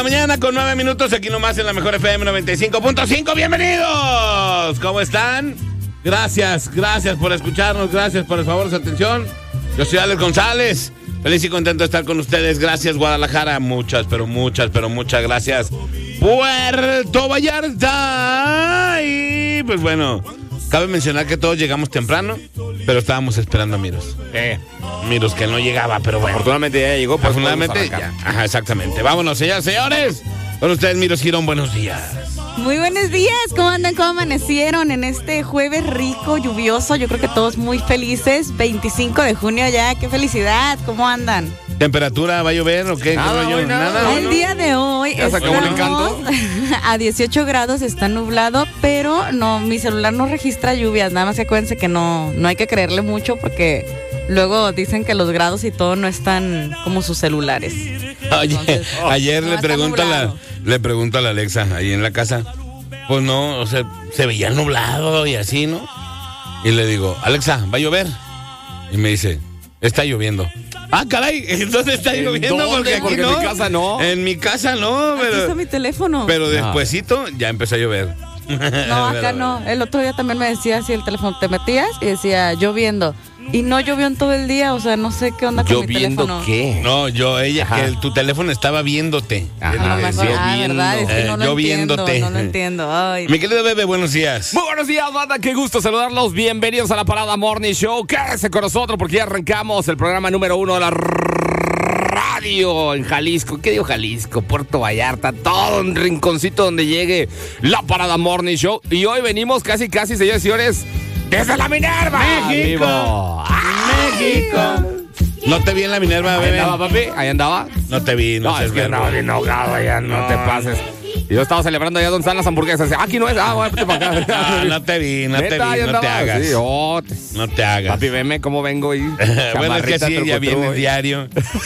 la mañana con 9 minutos, aquí nomás en la mejor FM 95.5. ¡Bienvenidos! ¿Cómo están? Gracias por escucharnos, gracias por el favor de su atención. Yo soy Alex González, feliz y contento de estar con ustedes. Gracias, Guadalajara, muchas gracias. Puerto Vallarta. Y pues bueno, cabe mencionar que todos llegamos temprano, pero estábamos esperando a Miros. Miros que no llegaba, pero bueno. Afortunadamente ya llegó. Afortunadamente ya. Ajá, exactamente. Vámonos, señores. Con ustedes, Miros Girón, buenos días. Muy buenos días, ¿cómo andan? ¿Cómo amanecieron en este jueves rico, lluvioso? Yo creo que todos muy felices. 25 de junio ya, qué felicidad, ¿cómo andan? ¿Temperatura va a llover o qué? Nada. El día de hoy estamos a 18 grados, está nublado, pero no, mi celular no registra lluvias. Nada más que acuérdense que no hay que creerle mucho porque luego dicen que los grados y todo no están como sus celulares. Oye, entonces, ayer le pregunto a la Alexa ahí en la casa, pues no, o sea, se veía nublado y así, ¿no? Y le digo, Alexa, ¿va a llover? Y me dice, está lloviendo. Ah, caray, entonces está lloviendo porque aquí no. En mi casa no. En mi casa no, pero. Aquí está mi teléfono. Pero despuesito ya empezó a llover. No, acá no. El otro día también me decía así el teléfono, te metías y decía lloviendo. Y no llovió en todo el día, o sea, no sé qué onda con mi teléfono. ¿Lloviendo qué? No, que tu teléfono estaba viéndote. ¿Verdad? Es que no lo viéndote. entiendo, no lo entiendo. Ay. Mi querido bebé, buenos días. Muy buenos días, banda, qué gusto saludarlos. Bienvenidos a la Parada Morning Show. Quédense con nosotros porque ya arrancamos el programa número 1 de la radio en Jalisco. ¿Qué digo Jalisco? Puerto Vallarta, todo un rinconcito donde llegue la Parada Morning Show. Y hoy venimos casi, señores y señores, desde la Minerva. México. No te vi en la Minerva, bebé. ¿Ahí andaba, papi? ¿Ahí andaba? No te vi, No, es que andaba bien ahogado allá, no te pases. Y yo estaba celebrando allá donde están las hamburguesas. Aquí no es. Bueno, para acá. No te vi, no te hagas. Sí, no te hagas. Papi, veme cómo vengo ahí. Bueno, es que sí, ya viene diario.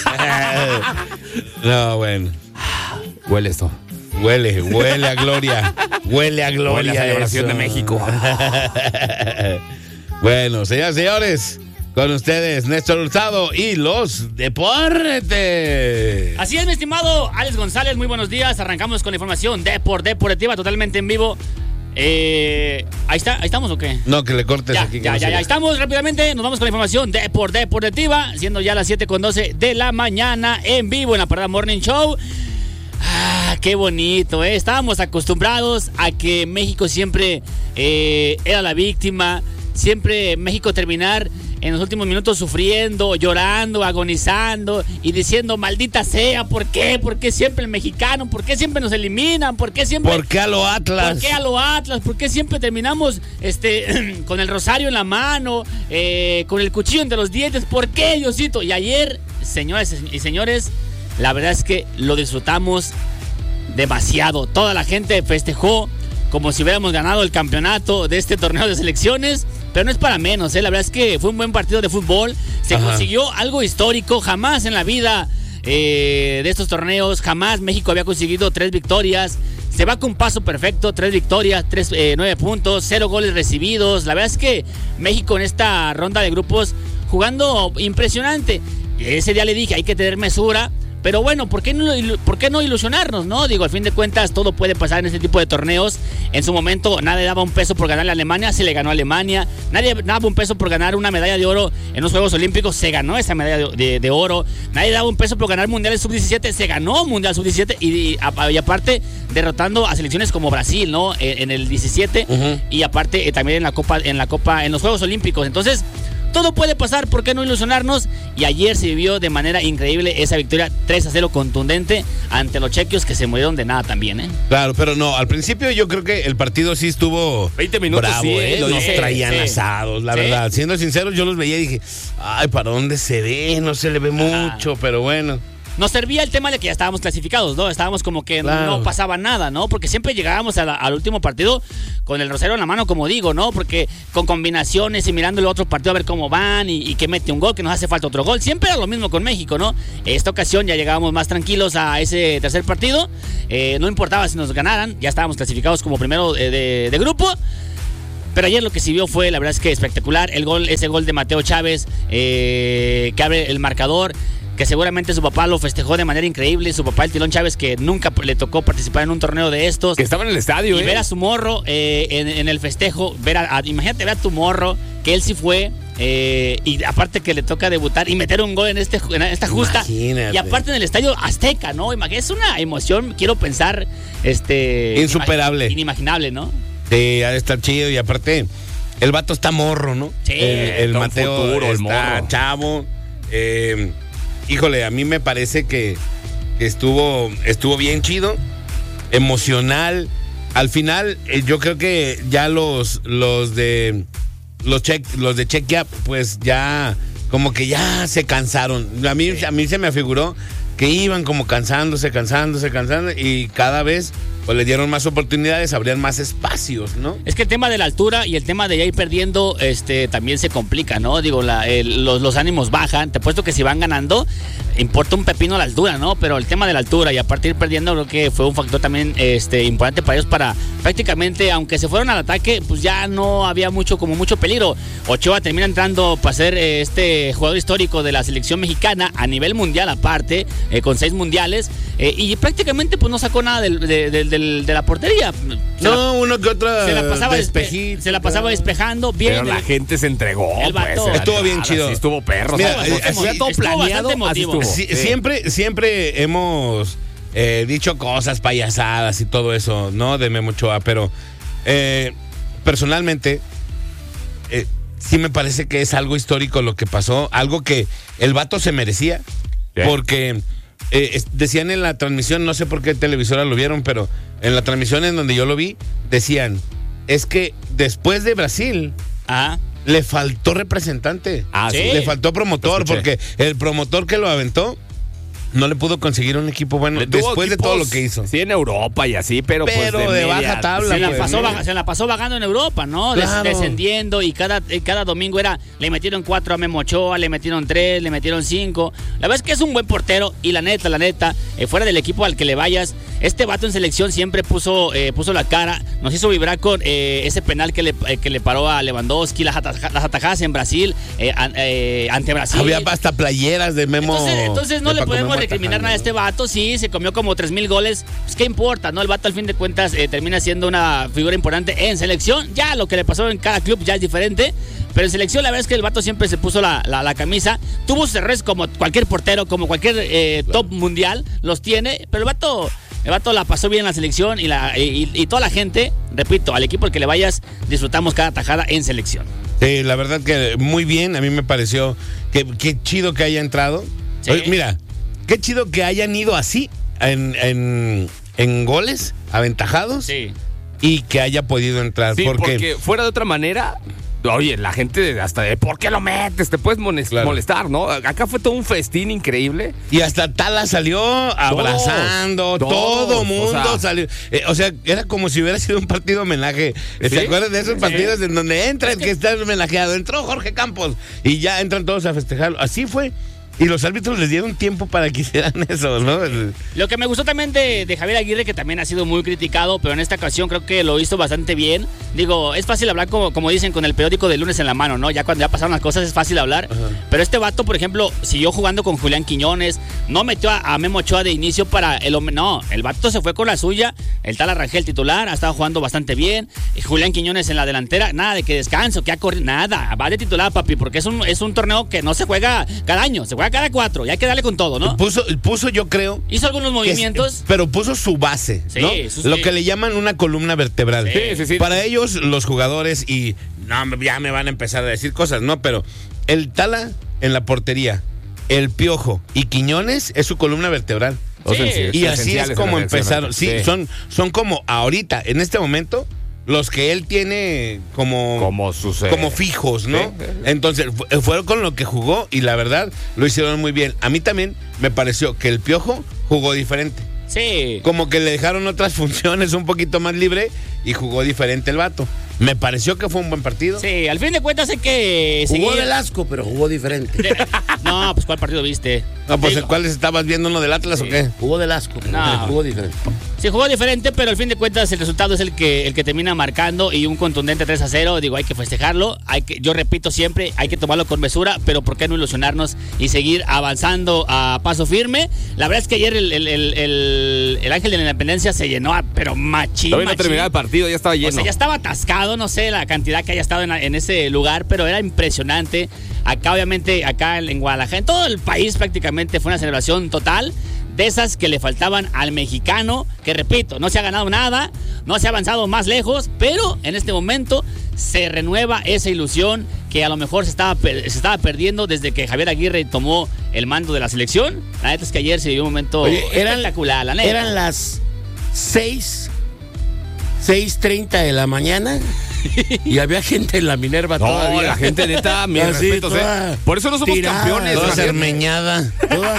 No, bueno. Huele esto. Huele a gloria. Huele a gloria. Huele a celebración de México. Bueno, señores, con ustedes, Néstor Hurtado y los deportes. Así es, mi estimado Alex González, muy buenos días. Arrancamos con la información deportiva, totalmente en vivo. ¿Ahí estamos o qué? No, que le cortes aquí. Ya estamos rápidamente. Nos vamos con la información deportiva, siendo ya las 7:12 de la mañana en vivo en la Parada Morning Show. Qué bonito, ¿eh? Estábamos acostumbrados a que México siempre era la víctima, siempre México terminar en los últimos minutos sufriendo, llorando, agonizando y diciendo maldita sea, ¿por qué? ¿Por qué siempre el mexicano? ¿Por qué siempre nos eliminan? ¿Por qué siempre? ¿Por qué a lo Atlas? ¿Por qué a lo Atlas? ¿Por qué siempre terminamos con el rosario en la mano, con el cuchillo entre los dientes? ¿Por qué, Diosito? Y ayer, señoras y señores, la verdad es que lo disfrutamos demasiado. Toda la gente festejó como si hubiéramos ganado el campeonato de este torneo de selecciones, pero no es para menos, La verdad es que fue un buen partido de fútbol. Se consiguió algo histórico. Jamás en la vida de estos torneos, jamás México había conseguido 3 victorias. Se va con paso perfecto, 3 victorias, 9 puntos, 0 goles recibidos. La verdad es que México en esta ronda de grupos jugando impresionante. Ese día le dije, hay que tener mesura. Pero bueno, ¿por qué no ilusionarnos, no? Digo, al fin de cuentas, todo puede pasar en este tipo de torneos. En su momento, nadie daba un peso por ganarle a Alemania, se le ganó a Alemania. Nadie daba un peso por ganar una medalla de oro en los Juegos Olímpicos, se ganó esa medalla de oro. Nadie daba un peso por ganar Mundial Sub-17, se ganó Mundial Sub-17. Y aparte, derrotando a selecciones como Brasil, ¿no? En el 17. Y aparte, también en los Juegos Olímpicos. Entonces, todo puede pasar, ¿por qué no ilusionarnos? Y ayer se vivió de manera increíble esa victoria 3-0 contundente ante los chequios que se murieron de nada también, ¿eh? Claro, pero no, al principio yo creo que el partido sí estuvo 20 minutos, bravo, Los traían asados, la verdad. Siendo sinceros, yo los veía y dije, ay, ¿para dónde se ve? No se le ve mucho, pero bueno. Nos servía el tema de que ya estábamos clasificados, ¿no? Estábamos como que no pasaba nada, ¿no? Porque siempre llegábamos al último partido con el rosario en la mano, como digo, ¿no? Porque con combinaciones y mirando el otro partido a ver cómo van y que mete un gol, que nos hace falta otro gol. Siempre era lo mismo con México, ¿no? Esta ocasión ya llegábamos más tranquilos a ese tercer partido. No importaba si nos ganaran, ya estábamos clasificados como primero de grupo. Pero ayer lo que se vio fue, la verdad es que espectacular. Ese gol de Mateo Chávez, que abre el marcador. que seguramente su papá lo festejó de manera increíble. Su papá, el Tilón Chávez, que nunca le tocó participar en un torneo de estos. Que estaba en el estadio, y ver a su morro en el festejo, imagínate ver a tu morro, que él sí fue, y aparte que le toca debutar y meter un gol en esta justa. Imagínate. Y aparte en el estadio Azteca, ¿no? Es una emoción, quiero pensar, insuperable. Inimaginable, ¿no? Sí, ha de estar chido y aparte, el vato está morro, ¿no? Sí, el está un Mateo futuro, el está morro. chavo. Híjole, a mí me parece que estuvo bien chido, emocional. Al final, yo creo que ya los de Chequia, pues ya como que ya se cansaron. A mí se me afiguró que iban como cansándose y cada vez pues le dieron más oportunidades, abrían más espacios, ¿no? Es que el tema de la altura y el tema de ya ir perdiendo, también se complica, ¿no? Digo, los ánimos bajan. Te apuesto que si van ganando, importa un pepino la altura, ¿no? Pero el tema de la altura y a partir perdiendo, creo que fue un factor también importante para ellos, para prácticamente, aunque se fueron al ataque, pues ya no había mucho peligro. Ochoa termina entrando para ser jugador histórico de la selección mexicana a nivel mundial aparte, con 6 mundiales, y prácticamente pues no sacó nada de la portería. Uno que otro se la pasaba despejando bien. Pero la gente se entregó. El vato. Pues, estuvo bien chido. Sí, estuvo perro. Mira, Fue todo planeado. Así estuvo. Siempre hemos dicho cosas payasadas y todo eso, ¿no? De Memo Ochoa, pero personalmente sí me parece que es algo histórico lo que pasó, algo que el vato se merecía, porque decían en la transmisión, no sé por qué televisora lo vieron, pero en la transmisión en donde yo lo vi, decían, es que después de Brasil le faltó representante, ¿sí? Le faltó promotor, porque el promotor que lo aventó no le pudo conseguir un equipo bueno después de todo lo que hizo. Sí, en Europa y así, pero pues de baja tabla. Se la pasó vagando en Europa, ¿no? Claro. Descendiendo, y cada domingo le metieron 4 a Memo Ochoa, le metieron 3, le metieron 5. La verdad es que es un buen portero y la neta, fuera del equipo al que le vayas, este vato en selección siempre puso la cara, nos hizo vibrar con ese penal que le paró a Lewandowski, las atajadas en Brasil, ante Brasil. Había hasta playeras de Memo. Entonces no le podemos recriminar nada a este vato. Sí, se comió como 3,000 goles. Pues qué importa, ¿no? El vato al fin de cuentas termina siendo una figura importante en selección. Ya lo que le pasó en cada club ya es diferente. Pero en selección la verdad es que el vato siempre se puso la camisa. Tuvo sus errores como cualquier portero, como cualquier top mundial. Los tiene, pero el vato la pasó bien en la selección y toda la gente, repito, al equipo al que le vayas, disfrutamos cada tajada en selección. Sí, la verdad que muy bien. A mí me pareció que qué chido que haya entrado. Sí. Oye, mira, qué chido que hayan ido así en goles aventajados. Sí. Y que haya podido entrar. Sí, porque fuera de otra manera, oye, la gente hasta de ¿por qué lo metes? Te puedes molestar, ¿no? Acá fue todo un festín increíble. Y hasta Tala salió abrazando, todo mundo salió. O sea, era como si hubiera sido un partido homenaje. ¿Se acuerdan de esos partidos en donde entra el que está homenajeado? Entró Jorge Campos y ya entran todos a festejarlo. Así fue. Y los árbitros les dieron tiempo para que hicieran eso, ¿no? Lo que me gustó también de Javier Aguirre, que también ha sido muy criticado, pero en esta ocasión creo que lo hizo bastante bien. Digo, es fácil hablar como dicen, con el periódico de lunes en la mano, ¿no? Ya cuando ya pasaron las cosas es fácil hablar. Ajá. Pero este vato, por ejemplo, siguió jugando con Julián Quiñones, no metió a Memo Ochoa de inicio para no, el vato se fue con la suya. El tal Arrangel titular, ha estado jugando bastante bien. Julián Quiñones en la delantera, nada de que descanso, que ha corrido, nada, va de titular, papi, porque es un torneo que no se juega cada año, se juega cada 4, y hay que darle con todo, ¿no? Puso yo creo. Hizo algunos movimientos. Pero puso su base, ¿no? Lo que le llaman una columna vertebral. Sí. Para ellos, los jugadores, y no, ya me van a empezar a decir cosas, ¿no? Pero el Tala en la portería, el Piojo y Quiñones es su columna vertebral. Sí. Y así es como empezaron. Sí, son como ahorita, en este momento, los que él tiene como fijos, ¿no? Sí. Entonces, fueron con lo que jugó y la verdad lo hicieron muy bien. A mí también me pareció que el Piojo jugó diferente. Sí. Como que le dejaron otras funciones un poquito más libre y jugó diferente el vato. Me pareció que fue un buen partido. Sí, al fin de cuentas hay que jugó del asco, pero jugó diferente. No, pues ¿cuál partido viste? No, pues ¿el cuál estabas viendo, uno del Atlas o qué? Jugó del asco, pero jugó diferente. Sí, jugó diferente, pero al fin de cuentas el resultado es el que termina marcando y un contundente 3-0. Digo, hay que festejarlo. Yo repito siempre, hay que tomarlo con mesura, pero ¿por qué no ilusionarnos y seguir avanzando a paso firme? La verdad es que ayer el Ángel de la Independencia se llenó, pero machín. Todavía no terminaba el partido, ya estaba lleno. O sea, ya estaba atascado, no sé la cantidad que haya estado en ese lugar, pero era impresionante. Acá, obviamente, en Guadalajara, en todo el país prácticamente fue una celebración total. De esas que le faltaban al mexicano, que repito, no se ha ganado nada, no se ha avanzado más lejos, pero en este momento se renueva esa ilusión que a lo mejor se estaba perdiendo desde que Javier Aguirre tomó el mando de la selección. La neta es que ayer se vivió un momento espectacular, la neta. Eran las 6:30 de la mañana y había gente en la Minerva todavía. La gente neta, mis respetos, Por eso no somos campeones. Toda cermeñada.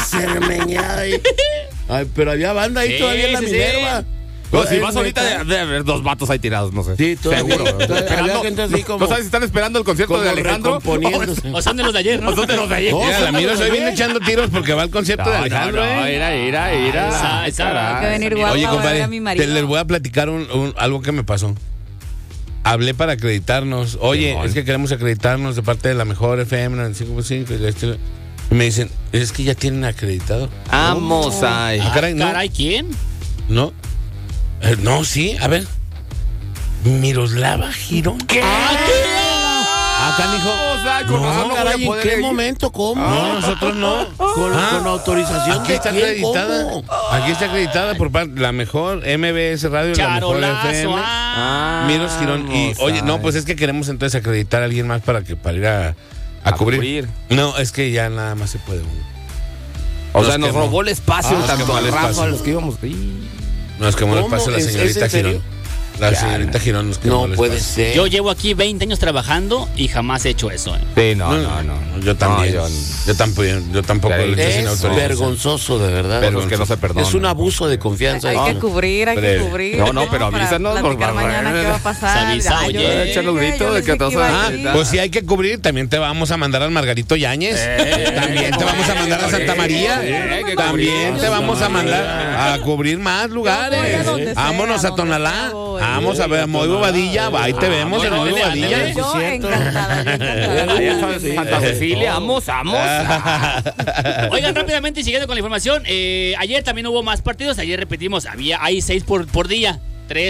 Ay, pero había banda ahí todavía en la Minerva. Pues si vas ahorita de haber dos vatos ahí tirados, no sé. Sí, seguro. Había gente así como... ¿No sabes si están esperando el concierto de Alejandro? O son de los de ayer, ¿no? O son de los de ayer. Mira, la mira, hoy viene echando tiros porque va al concierto de Alejandro, Mira. Hay que venir guapo. Oye, a ver compadre, a mi marido. les voy a platicar algo que me pasó. Hablé para acreditarnos. Oye, es que queremos acreditarnos de parte de la mejor FM 95.5 y me dicen, es que ya tienen acreditado. Vamos ahí. Caray, ¿quién? ¿No? No, sí, a ver. Miroslava Girón. ¿Qué? Canijo. No, caray, ¿en qué momento? ¿Cómo? No, nosotros no. Con autorización aquí está acreditada. ¿Cómo? Aquí está acreditada por parte de la mejor MBS Radio, Charolazo, la mejor FM. Miros Girón. Y oye, no, pues es que queremos entonces acreditar a alguien más para ir a cubrir. No, es que ya nada más se puede uno. O sea, nos robó el espacio tanto al Rafa, a los que íbamos. No, es que no le pasa a la señorita Girón. La señorita Girón nos quedó. No puede ser. Yo llevo aquí 20 años trabajando y jamás he hecho eso. Sí, no. Yo también. Yo tampoco lo he hecho sin Es autorización. vergonzoso, de verdad. Pero es que no se perdona. Es un abuso de confianza. Hay que cubrir. No, pero avísanos. Para mañana qué va a pasar. Se avisa, oye. Echa los gritos de que te vas a... Pues si hay que cubrir, también te vamos a mandar al Margarito Yáñez. También te vamos a mandar a Santa María. También te vamos a mandar a cubrir más lugares. Vámonos a Tonalá. Vamos a ver a Moy Bobadilla. Ahí te vemos en Moy Bobadilla. Yo encantada. Santa Cecilia, vamos. Oigan, rápidamente y siguiendo con la información, ayer también hubo más partidos. Ayer repetimos, hay 6 por día.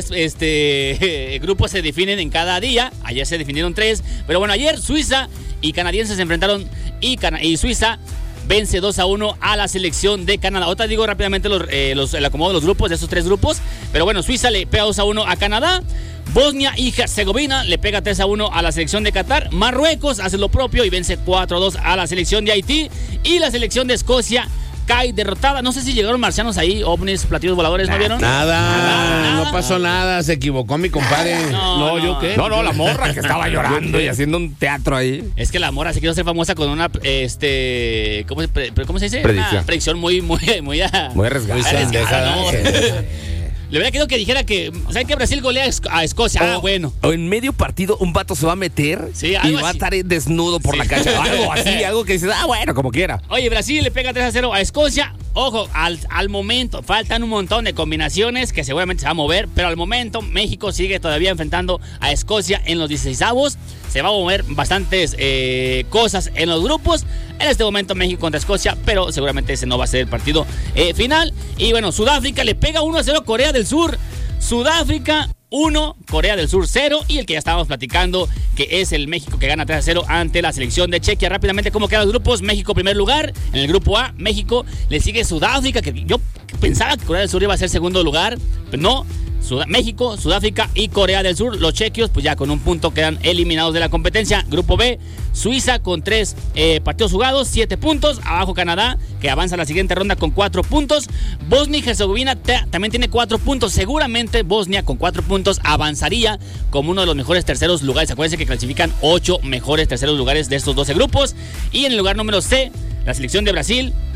3 grupos se definen en cada día. Ayer se definieron 3. Pero bueno, ayer Suiza y canadienses se enfrentaron y Suiza vence 2-1 a la selección de Canadá. Ahorita digo rápidamente el acomodo de los grupos, de esos 3 grupos. Pero bueno, Suiza le pega 2-1 a Canadá. Bosnia y Herzegovina le pega 3-1 a la selección de Qatar. Marruecos hace lo propio y vence 4-2 a la selección de Haití. Y la selección de Escocia cae derrotada. No sé si llegaron marcianos ahí, ovnis, platillos voladores, ¿no vieron? Nada, no pasó nada. Se equivocó mi compadre. No, ¿yo qué? No, la morra que estaba llorando y haciendo un teatro ahí. Es que la morra se quiso hacer famosa con una, ¿cómo se dice? Predicción. Una predicción muy arriesgada. ¿no? Le hubiera querido que dijera que, ¿saben que Brasil golea a Escocia? Bueno. O en medio partido un vato se va a meter y va a estar desnudo por la cancha. Algo así, algo que dices, bueno, como quiera. Oye, Brasil le pega 3-0 a Escocia. Ojo, al momento, faltan un montón de combinaciones que seguramente se va a mover, pero al momento México sigue todavía enfrentando a Escocia en los 16avos. Se va a mover bastantes cosas en los grupos. En este momento México contra Escocia, pero seguramente ese no va a ser el partido final. Y bueno, Sudáfrica le pega 1-0 a Corea del Sur. Sudáfrica 1, Corea del Sur 0. Y el que ya estábamos platicando, que es el México que gana 3-0 ante la selección de Chequia. Rápidamente, ¿cómo quedan los grupos? México primer lugar. En el grupo A, México. Le sigue Sudáfrica, que yo pensaba que Corea del Sur iba a ser segundo lugar, pero no. México, Sudáfrica y Corea del Sur. Los chequios, pues ya con un punto quedan eliminados de la competencia. Grupo B, Suiza con 3 partidos jugados, 7 puntos. Abajo Canadá, que avanza a la siguiente ronda con 4 puntos. Bosnia y Herzegovina también tiene 4 puntos. Seguramente Bosnia con 4 puntos avanzaría como uno de los mejores terceros lugares. Acuérdense que clasifican 8 mejores terceros lugares de estos 12 grupos. Y en el lugar número C, la selección de Brasil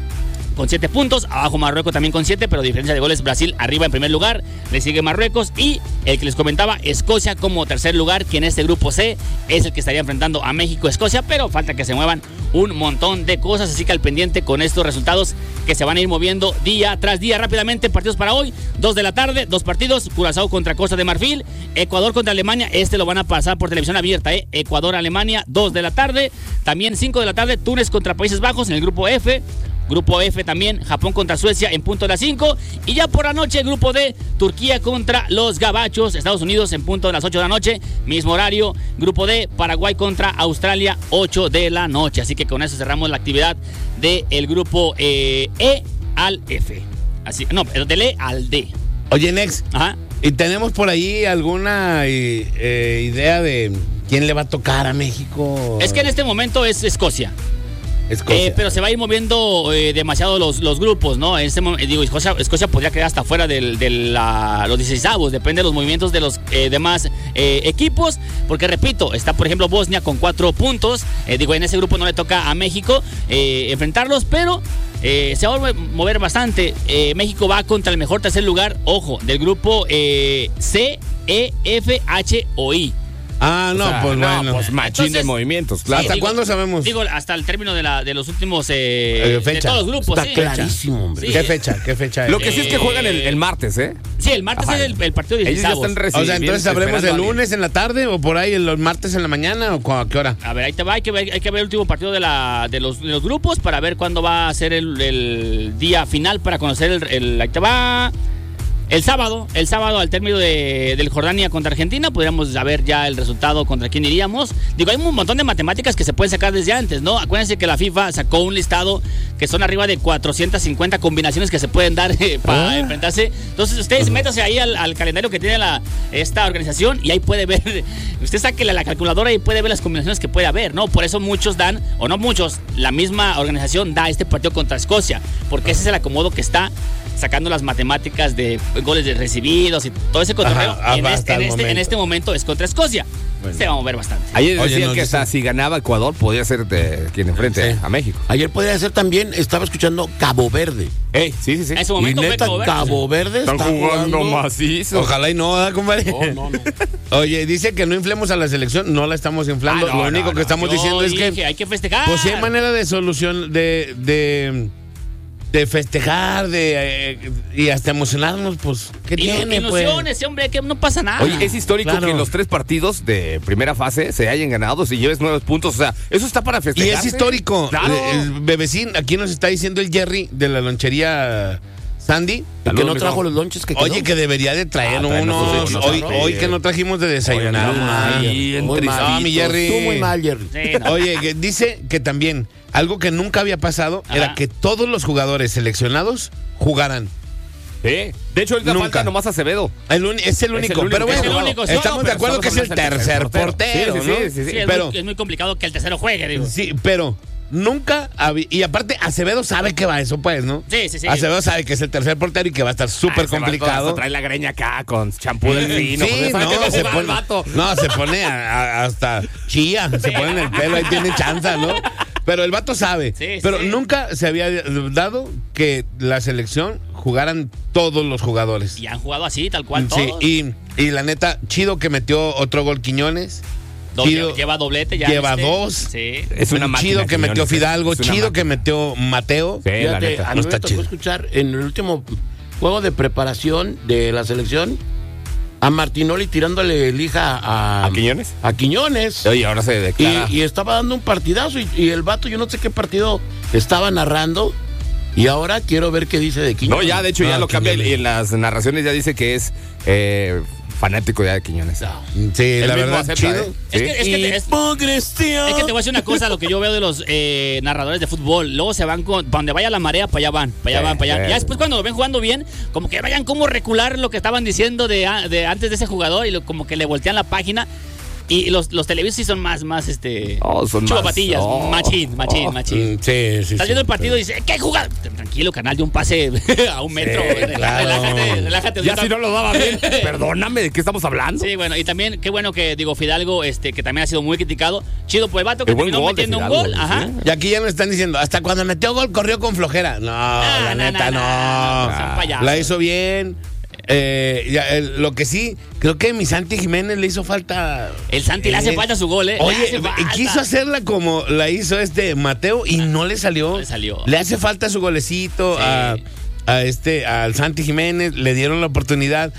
con 7 puntos. Abajo Marruecos también con 7, pero diferencia de goles Brasil arriba en primer lugar. Le sigue Marruecos y el que les comentaba, Escocia como tercer lugar, que en este grupo C es el que estaría enfrentando a México, Escocia, pero falta que se muevan un montón de cosas, así que al pendiente con estos resultados que se van a ir moviendo día tras día. Rápidamente, partidos para hoy, 2 de la tarde, 2 partidos, Curazao contra Costa de Marfil, Ecuador contra Alemania, lo van a pasar por televisión abierta, Ecuador-Alemania, 2 de la tarde, también 5 de la tarde, Túnez contra Países Bajos en el grupo F. Grupo F también, Japón contra Suecia en punto de las 5. Y ya por la noche, grupo D, Turquía contra los Gabachos, Estados Unidos en punto de las 8 de la noche. Mismo horario, grupo D, Paraguay contra Australia, 8 de la noche. Así que con eso cerramos la actividad del grupo E al F. Así, no, del E al D. Oye, Nex, Ajá. ¿y tenemos por ahí alguna idea de quién le va a tocar a México? Es que en este momento es Escocia. Escocia. Pero se va a ir moviendo demasiado los grupos, ¿no? En este momento, digo, Escocia podría quedar hasta fuera de los 16avos, depende de los movimientos de los demás equipos, porque repito, está por ejemplo Bosnia con 4 puntos, digo, en ese grupo no le toca a México enfrentarlos, pero se va a mover bastante. México va contra el mejor tercer lugar, ojo, del grupo C, E, F, H o I. Ah, no, pues bueno. Pues machín. Entonces, de movimientos, claro. ¿Hasta cuándo sabemos? Digo, hasta el término de los últimos de todos los grupos. Está clarísimo, hombre. Sí. ¿Qué fecha es? Lo que sí es que juegan el martes, ¿eh? Sí, el martes es el partido de Ellos ya 16avos. están recibiendo. O sea, entonces sabremos el lunes en la tarde o por ahí los martes en la mañana o a qué hora. A ver, ahí te va, hay que ver el último partido de los grupos para ver cuándo va a ser el día final para conocer ahí te va. El sábado al término del Jordania contra Argentina, podríamos saber ya el resultado contra quién iríamos. Digo, hay un montón de matemáticas que se pueden sacar desde antes, ¿no? Acuérdense que la FIFA sacó un listado que son arriba de 450 combinaciones que se pueden dar para enfrentarse. Entonces, ustedes métanse ahí al calendario que tiene esta organización y ahí puede ver, usted saque la calculadora y puede ver las combinaciones que puede haber, ¿no? Por eso muchos dan, o no muchos, la misma organización da este partido contra Escocia, porque ese es el acomodo que está sacando las matemáticas de goles de recibidos y todo ese cotorreo. En este momento es contra Escocia. Bueno. Se va a mover bastante. Ayer decían que hasta si ganaba Ecuador podía ser quien enfrente a México. Ayer podría ser también, estaba escuchando Cabo Verde. Sí. En ese momento y neta, Cabo Verde están jugando macizo. Ojalá y no, compadre. No. Oye, dice que no inflemos a la selección, no la estamos inflando. Lo único que estamos diciendo es que hay que festejar. Pues si hay manera de solución de festejar, y hasta emocionarnos, pues, ¿qué tiene, ilusiones, pues? Hombre, que no pasa nada. Oye, es histórico que en los 3 partidos de primera fase se hayan ganado, si lleves 9 puntos, o sea, eso está para festejar. Y es histórico. Claro. El bebecín, aquí nos está diciendo el Jerry de la lonchería Sandy. Que no trajo los lonches que quedó. Oye, que debería de traer unos. Hoy que no trajimos de desayunar. Muy mal. Mi Jerry. Tú muy mal, Jerry. Sí, no. Oye, que dice que también algo que nunca había pasado era que todos los jugadores seleccionados jugaran. Sí. De hecho, ahorita falta nomás Acevedo. Es el único, pero bueno, es el único, sí, estamos de acuerdo que es el tercer portero, ¿no? Sí. Pero es muy complicado que el tercero juegue, digo. Sí, pero nunca había, y aparte Acevedo sabe que va eso, pues, ¿no? Sí. Acevedo sabe que es el tercer portero y que va a estar súper complicado. Trae la greña acá con champú del vino. Sí, se pone hasta chía, se pone en el pelo, ahí tiene chanza, ¿no? Pero el vato sabe. Pero nunca se había dado que la selección jugaran todos los jugadores. Y han jugado así, tal cual todos. Sí, y la neta, chido que metió otro gol Quiñones. Lleva doblete ya. Lleva 2. Sí. Es una máquina, chido que Quiñones, metió Fidalgo, chido máquina. que metió Mateo. Sí, Fíjate, la neta. a mí me tocó escuchar en el último juego de preparación de la selección a Martinoli tirándole lija ¿A Quiñones? A Quiñones. Oye, ahora se declara. Y estaba dando un partidazo y el vato, yo no sé qué partido estaba narrando. Y ahora quiero ver qué dice de Quiñones. No, ya de hecho ya lo cambia Quiñones. y en las narraciones ya dice que es fanático ya de Quiñones. Sí, Él la mismo verdad, acepta, chido. ¿eh? Es que te voy a decir una cosa, lo que yo veo de los narradores de fútbol, luego se van para donde vaya la marea, para allá van. Ya después cuando lo ven jugando bien, como que vayan como recular lo que estaban diciendo de antes de ese jugador y como que le voltean la página. Y los televisos sí son más son chupapatillas, machín. Sí. Estás viendo el partido y dices, ¿qué jugada? Tranquilo, canal, de un pase a un metro. Claro. Relájate. Ya si no lo daba bien, perdóname, ¿de qué estamos hablando? Sí, bueno, y también, qué bueno que, Fidalgo, que también ha sido muy criticado. Chido por el vato que terminó metiendo un gol. Ajá. Y aquí ya me están diciendo, hasta cuando metió gol corrió con flojera. No, la neta, no. La hizo bien. Lo que sí, creo que mi Santi Jiménez le hizo falta. El Santi le hace falta su gol, Oye, quiso hacerla como la hizo Mateo y no le salió. Le hace falta su golecito al Santi Jiménez. Le dieron la oportunidad.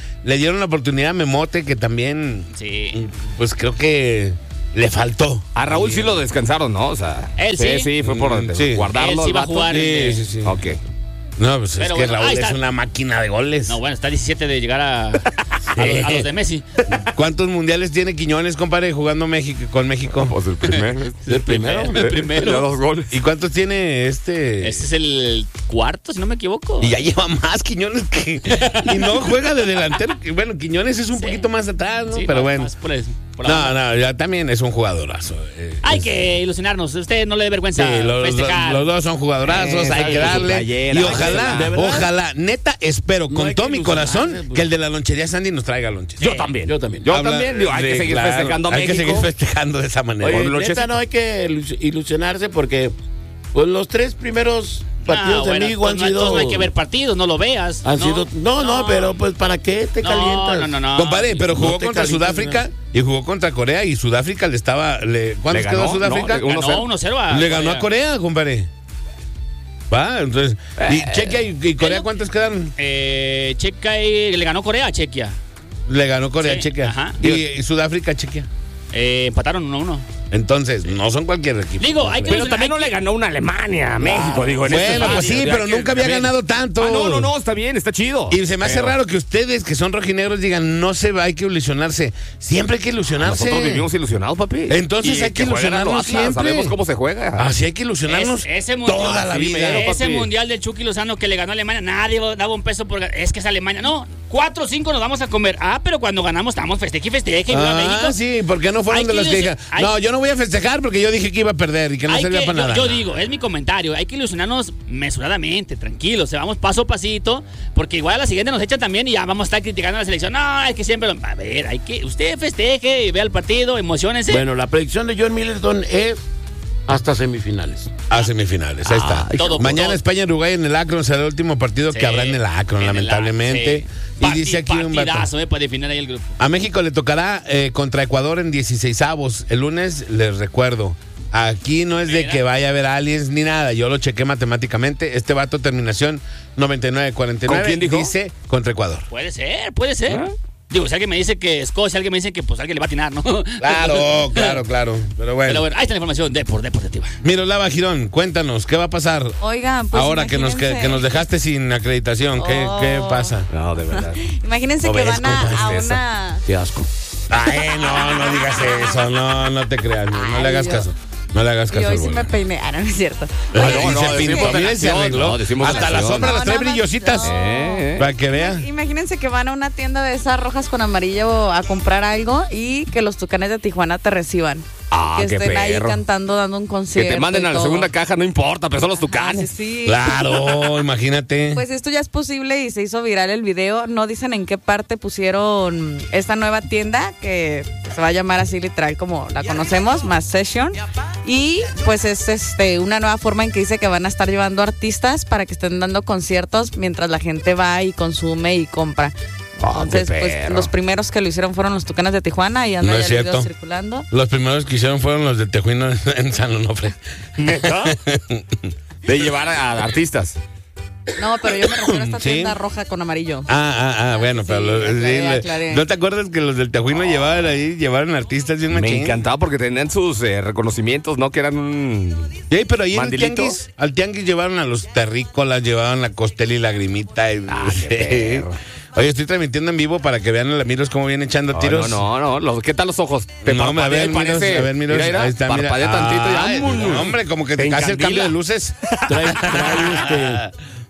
A Memote, que también. Sí. Pues creo que le faltó. A Raúl sí lo descansaron, ¿no? O sea, él sí. Fue por guardarlo. Él sí va a jugar. Sí. Ok. No, pues es que Raúl es una máquina de goles. No, bueno, está 17 de llegar a los de Messi. ¿Cuántos mundiales tiene Quiñones, compadre, jugando con México? Pues el primero. El primero. Ya 2 goles. ¿Y cuántos tiene Este es el cuarto, si no me equivoco. Y ya lleva más Quiñones y no juega de delantero. Bueno, Quiñones es un poquito más atrás, ¿no? Sí, pero bueno. Por eso. No, ya también es un jugadorazo. Hay que ilusionarnos. Usted no le dé vergüenza festejar. Los dos son jugadorazos, hay que darle. Y ojalá, neta, espero con todo mi corazón que el de la lonchería Sandy nos traiga lonches. Yo también. Digo, hay que seguir festejando a México. Hay que seguir festejando de esa manera. Oye, neta, no hay que ilusionarse porque pues, los 3 primeros partidos de México han sido. No hay que ver partidos, no lo veas. Han sido. No, pero pues ¿para qué te calientas? No. Compadre, pero jugó contra Sudáfrica y jugó contra Corea y Sudáfrica ¿cuántos quedó Sudáfrica? 1-0. Le ganó a Corea, compadre. Va, entonces. ¿Y Chequia y Corea cuántos quedaron? Chequia le ganó Corea a Chequia. Le ganó Corea a Sí, Chequia. ajá. Y Sudáfrica a Chequia. Empataron 1-1. Entonces, no son cualquier equipo. Digo, hay que Pero también no le ganó una Alemania a México, digo. Bueno, pues sí, pero nunca había ganado tanto. No, está bien, está chido. Y se me hace raro que ustedes, que son rojinegros, digan, hay que ilusionarse. Siempre hay que ilusionarse. Nosotros vivimos ilusionados, papi. Entonces hay que ilusionarnos siempre. Sabemos cómo se juega. Así hay que ilusionarnos toda la vida. Ese mundial del Chucky Lozano que le ganó a Alemania, nadie daba un peso por... Es que es Alemania. No, 4 o 5 nos vamos a comer. Pero cuando ganamos estamos festeje. Viva México. Sí, porque no fueron de los que dijeron, no, yo no voy a festejar porque yo dije que iba a perder y que no servía para nada. Yo digo, es mi comentario, hay que ilusionarnos mesuradamente, tranquilos, vamos paso a pasito, porque igual a la siguiente nos echan también y ya vamos a estar criticando a la selección. No, es que siempre, a ver, usted festeje y vea el partido, emociónense. Bueno, la predicción de John Middleton es hasta semifinales. A semifinales, ahí está. Mañana España-Uruguay en el Akron será el último partido que habrá en el Akron, lamentablemente. Y dice aquí un partidazo, para definir ahí el grupo. A México le tocará contra Ecuador en 16avos. El lunes, les recuerdo, aquí no es de que vaya a haber aliens ni nada. Yo lo chequé matemáticamente. Este vato, terminación 99-49. ¿Con quién dijo? Dice contra Ecuador. Puede ser. Digo, si alguien me dice que Escocia, alguien me dice que pues alguien le va a atinar, ¿no? Claro. Pero bueno, ahí está la información deportiva. Miroslava Girón, cuéntanos, ¿qué va a pasar? Oigan, pues ahora que nos dejaste sin acreditación, ¿qué pasa? No, de verdad. Imagínense que van a una... Qué asco. No digas eso, no te creas, no le hagas caso. No le hagas caso. Y hoy sí me peiné. No es cierto. Se arregló. Hasta las sombras las trae brillositas. Para que vean. Imagínense que van a una tienda de esas rojas con amarillo a comprar algo y que los Tucanes de Tijuana te reciban. Que estén ahí cantando, dando un concierto. Que te manden a la segunda caja, no importa, pero son los Tucanes. Sí. Claro, imagínate. Pues esto ya es posible y se hizo viral el video. No dicen en qué parte pusieron esta nueva tienda que se va a llamar así literal como la conocemos, Más Session. Y pues es una nueva forma en que dice que van a estar llevando artistas para que estén dando conciertos mientras la gente va y consume y compra. Entonces, pues los primeros que lo hicieron fueron los Tucanes de Tijuana y andan ya el video circulando. Los primeros que hicieron fueron los de Tejuino en San Onofre. De llevar a artistas. No, pero yo me refiero a esta tienda roja con amarillo. Bueno, pero ¿no te acuerdas que los del Tejuino llevaron artistas bien machín? Me encantaba porque tenían sus reconocimientos, ¿no? Que eran un... Sí, pero ahí mandilito. al tianguis llevaron a los terrícolas, llevaban la Costela y Lagrimita. Oye, estoy transmitiendo en vivo para que vean a la Miros cómo viene echando tiros. No. ¿Qué tal los ojos? A ver, Miros. Mira, Ahí está, parpadea tantito ya. Hombre, como que te hace el cambio de luces.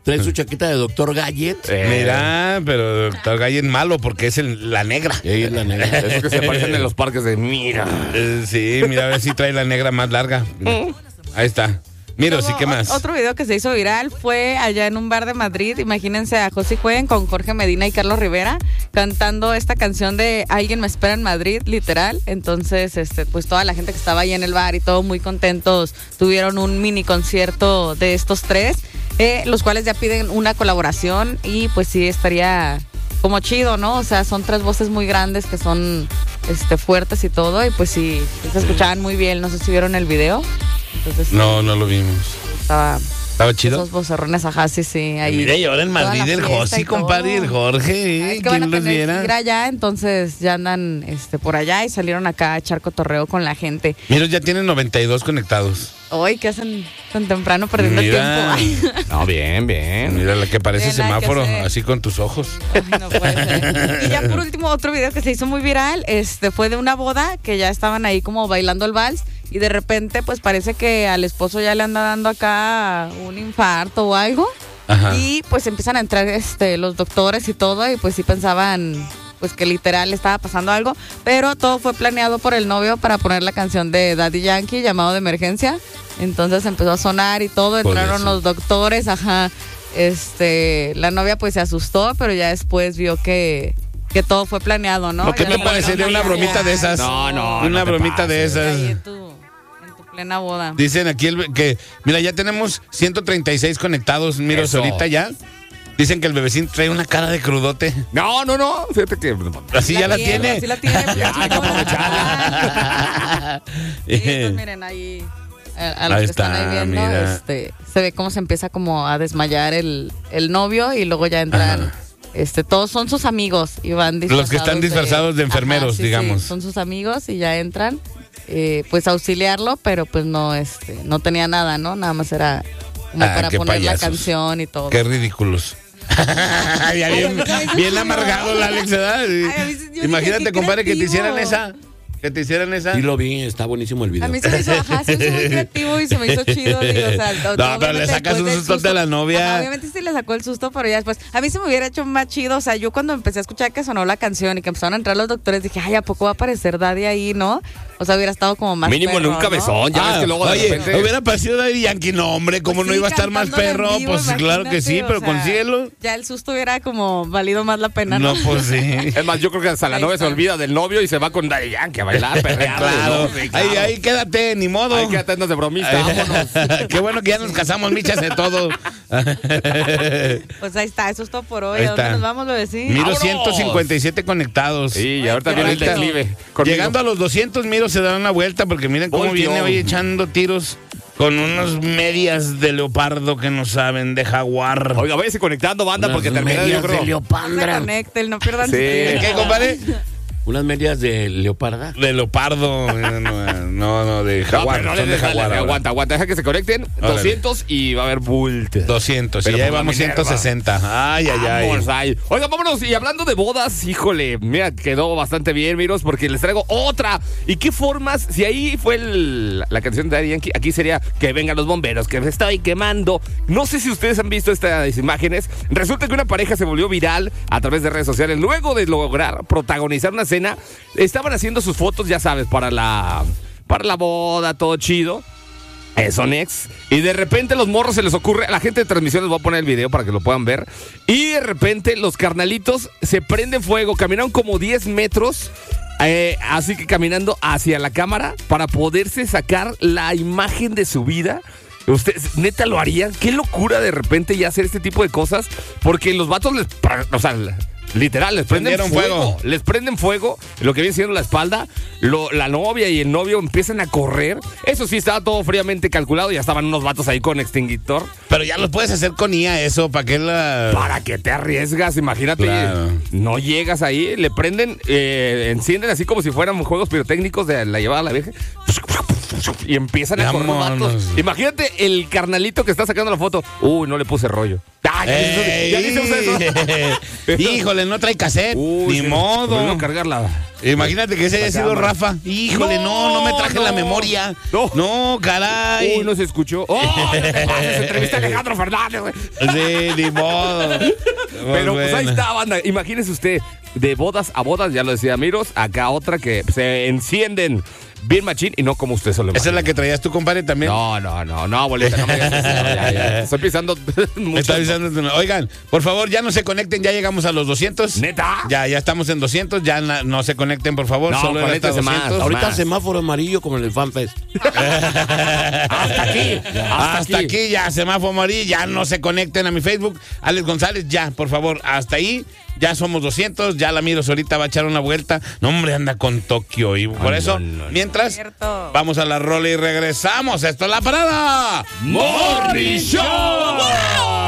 Trae su chaqueta de Dr. Gadget. Mira, pero Dr. Gadget malo porque es la negra. Ella es la negra. Eso que se parecen en los parques de mira. Sí, mira, a ver si trae la negra más larga. Ahí está. Mira, sí, ¿qué más? Otro video que se hizo viral fue allá en un bar de Madrid. Imagínense a José Cuen con Jorge Medina y Carlos Rivera cantando esta canción de Alguien me espera en Madrid, literal. Entonces, pues toda la gente que estaba ahí en el bar y todo muy contentos tuvieron un mini concierto de estos tres, los cuales ya piden una colaboración y pues sí estaría como chido, ¿no? O sea, son tres voces muy grandes que son fuertes y todo y pues sí, se escuchaban muy bien. No sé si vieron el video. Entonces, no lo vimos. Estaba chido. Esos vocerrones, ajá, sí, ahí. Mira, y ahora en Madrid el Josi, compadre, el Jorge, es que van a ¿quién los tener viera? que ir allá, entonces ya andan por allá y salieron acá a echar cotorreo con la gente. Mira, ya tienen 92 conectados. Hoy, ¿qué hacen tan temprano perdiendo Mira. tiempo? No, bien. Mira la que parece Tiene nada que semáforo, hacer. así con tus ojos. Ay, no puede ser. Y ya por último, otro video que se hizo muy viral, fue de una boda que ya estaban ahí como bailando el vals. Y de repente, pues parece que al esposo ya le anda dando acá un infarto o algo. Ajá. Y pues empiezan a entrar los doctores y todo. Y pues sí pensaban pues que literal le estaba pasando algo. Pero todo fue planeado por el novio para poner la canción de Daddy Yankee, Llamado de Emergencia. Entonces empezó a sonar y todo. Entraron los doctores, ajá. La novia pues se asustó, pero ya después vio que todo fue planeado, ¿no? ¿No qué Ya me no parecería una bromita de esas? No, Una no te bromita de pases. esas. ahí en tu plena boda. Dicen aquí que, mira, ya tenemos 136 conectados, mira, Eso. ahorita ya. Dicen que el bebecín trae una cara de crudote. No. Fíjate que. Así ya la tiene. Así la tiene. pues, Ya, hay que aprovecharla. Sí, pues miren, ahí a los Ahí que están está, ahí viendo, mira. se ve cómo se empieza como a desmayar el novio y luego ya entran. Todos son sus amigos y van disfrazados. Los que están disfrazados de enfermeros, sí, digamos. sí, son sus amigos y ya entran, pues a auxiliarlo, pero pues no, no tenía nada, ¿no? Nada más era como para qué poner payasos. la canción y todo. Qué ridículos. Ya bien amargado la Alex, ¿verdad? Ay, a mí sí, yo dije, Imagínate, qué compadre, que te creativo. hicieran esa. Que te hicieran esa. Sí lo vi, está buenísimo el video. A mí se me hizo, se me hizo muy creativo y se me hizo chido. Digo, o sea, No, pero obviamente le sacas después un del sustote a la novia. Ajá, obviamente sí le sacó el susto, pero ya después. A mí se me hubiera hecho más chido. O sea, yo cuando empecé a escuchar que sonó la canción y que empezaron a entrar los doctores, dije, ay, ¿a poco va a aparecer Daddy ahí, no? O sea, hubiera estado como más Mínimo en perro, un cabezón. Ya ves que luego de oye, repente. hubiera parecido Daddy Yankee, no, hombre, ¿cómo Pues no sí, iba a estar más cantándole en perro? vivo, Pues claro que sí, imagínate, pero o sea, consíguelo. Ya el susto hubiera como valido más la pena, ¿no? No, pues sí. Es más, yo creo que hasta la Ahí novia se está. olvida del novio y se va con Daddy Yankee a bailar, perrear. Claro. Ahí quédate, ni modo. Ahí quédate de bromista, vámonos. Qué bueno que ya nos casamos, michas de todo. Pues ahí está, eso es todo por hoy. Ahí ¿A dónde está. nos vamos, bebecín? Miro ¡Vámonos! 157 conectados. Sí, y ahorita Ay, viene el qué bonito. declive. conmigo. Llegando a los 200, Miro se da una vuelta porque miren cómo Volteó. viene hoy echando tiros con unas medias de leopardo que no saben, de jaguar. Oiga, váyase conectando, banda, Unas porque termina, yo medias creo. de No se leopandra. conecten, no pierdan Sí. su tiempo. ¿Qué, compadre? Unas medias de leoparda. De leopardo. No, de No, jaguar. pero no son le de jaguar. ahora. aguanta, deja que se conecten. Órale. 200 y va a haber bulto. 200, Pero y ya por la llevamos Minerva. 160. Ay. Vamos ahí. Oiga, vámonos. Y hablando de bodas, híjole, mira, quedó bastante bien, miros, porque les traigo otra. ¿Y qué formas? Si ahí fue la canción de Daddy Yankee, aquí sería que vengan los bomberos, que me estoy quemando. No sé si ustedes han visto estas imágenes. Resulta que una pareja se volvió viral a través de redes sociales luego de lograr protagonizar una cena. Estaban haciendo sus fotos, ya sabes, para la boda, todo chido. Son ex. Y de repente los morros se les ocurre. A la gente de transmisión les voy a poner el video para que lo puedan ver. Y de repente los carnalitos se prenden fuego. Caminaron como 10 metros. Así que caminando hacia la cámara para poderse sacar la imagen de su vida. ¿Ustedes neta lo harían? Qué locura de repente ya hacer este tipo de cosas. Porque los vatos literal, les prenden Prendieron fuego. fuego. Les prenden fuego, lo que viene siendo la espalda. La novia y el novio empiezan a correr. Eso sí, estaba todo fríamente calculado. Ya estaban unos vatos ahí con extinguidor. Pero ya lo puedes hacer con IA eso, ¿para qué la...? ¿Para qué te arriesgas? Imagínate, Claro. no llegas ahí, le prenden, encienden así como si fueran juegos pirotécnicos de la llevada a la vieja. Y empiezan a correr los vatos. Imagínate el carnalito que está sacando la foto. Uy, no le puse rollo. Ya ni se usa eso. Híjole, no trae cassette. Ni modo. No cargarla. Imagínate que ese haya sido Rafa. Híjole, no me traje la memoria. No, caray. Uy, no se escuchó. Entrevista a Alejandro Fernández, güey. Sí, ni modo. Pero pues ahí está, banda. Imagínese usted, de bodas a bodas, ya lo decía Miros, acá otra que se encienden bien machín y no como usted solo. ¿Esa es la que traías tú, compadre, también? No, abuelita, no me digas eso. Ya. Estoy pisando mucho. Oigan, por favor, ya no se conecten, ya llegamos a los 200. ¿Neta? Ya estamos en 200, ya no se conecten, por favor. Solo era hasta 200. Más. Ahorita semáforo amarillo como en el FanFest. Hasta aquí ya, semáforo amarillo, ya no se conecten a mi Facebook. Alex González, ya, por favor, hasta ahí. Ya somos 200, ya la Miros ahorita va a echar una vuelta. No, hombre, anda con Tokio. Y por eso, mientras, vamos a la rola y regresamos. Esto es La Parada Morning Show.